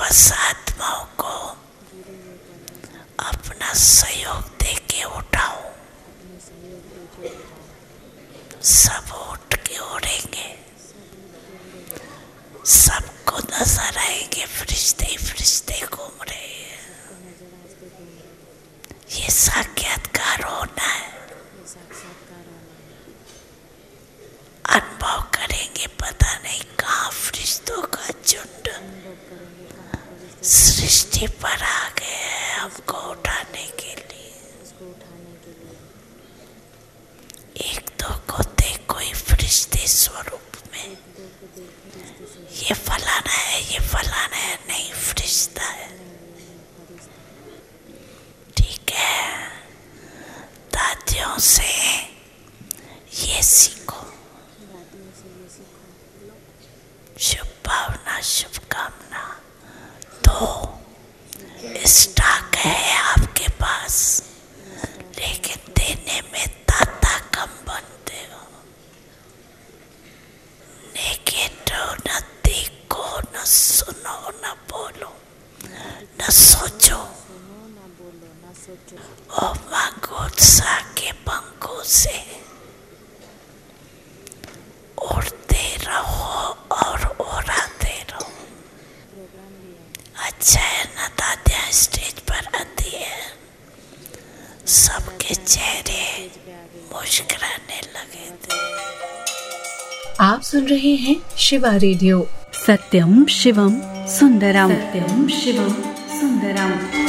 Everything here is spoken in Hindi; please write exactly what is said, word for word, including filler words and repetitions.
बेबस आत्माओं को अपना सहयोग देके उठाओ। सब उठ के उड़ेंगे, सबको नजर आएंगे फरिश्ते ही फरिश्ते घूम रहे हैं। ये साक्षात्कार होना है। अनुभव करेंगे, पता नहीं कहाँ फरिश्तों का झुंड सृष्टि पर आ गए हैं हमको उठाने के लिए। एक दो को देखो ही फरिश्ते स्वरूप में, ये फलाना है, ये फलाना है, नहीं फरिश्ता है। ठीक है, दादियों से ये सीखो। शुभ भावना, शुभकामना। तो स्टॉक है आपके पास, लेकिन देने में दाता कम बनते हो। नेगेटिव न देखो, न सुनो, न बोलो, न सोचो। और मांगो उत्साह के पंखों से उड़ते रहो और उड़ाते रहो। अच्छा है ना, दादियाँ स्टेज पर आती है, सबके चेहरे मुस्कुराने लगे थे। आप सुन रहे हैं शिवा रेडियो। सत्यम शिवम सुंदरम, सत्यम शिवम सुंदरम।